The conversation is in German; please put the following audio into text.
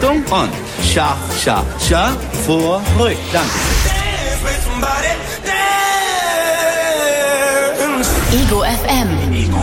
Achtung und Schach, Schach, Schach, vor, ruhig, danke. Ego FM.